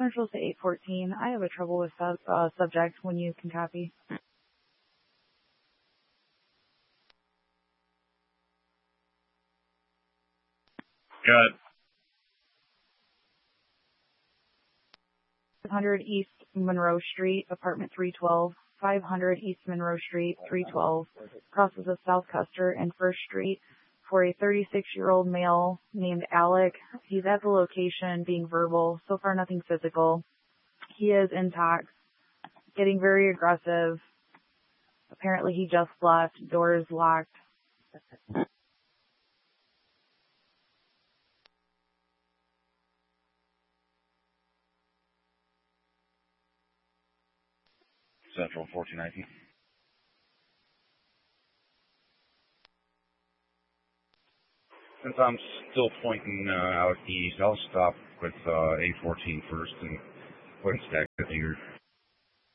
Central to 814. I have a trouble with subject when you can copy. Good. 500 East Monroe Street, apartment 312. 500 East Monroe Street, 312. Crosses of South Custer and First Street for a 36-year-old male named Alec. He's at the location being verbal. So far, nothing physical. He is intact, getting very aggressive. Apparently, he just left. Door is locked. Central 1419. Since I'm still pointing out east, I'll stop with A14 first and point stack here.